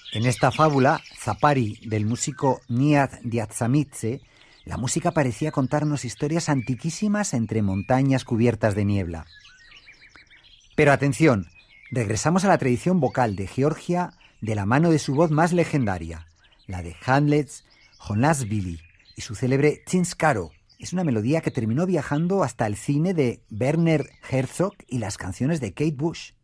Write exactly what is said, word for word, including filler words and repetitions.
En esta fábula, Zapari, del músico Nihat Diatzamidze, la música parecía contarnos historias antiquísimas entre montañas cubiertas de niebla. Pero atención, regresamos a la tradición vocal de Georgia de la mano de su voz más legendaria, la de Hamlet's Honasvili y su célebre Chinskaro. Es una melodía que terminó viajando hasta el cine de Werner Herzog y las canciones de Kate Bush.